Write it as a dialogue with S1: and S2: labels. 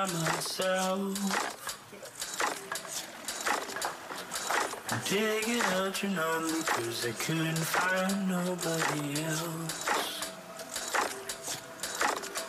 S1: myself. Digging out your number 'cause I couldn't find nobody else.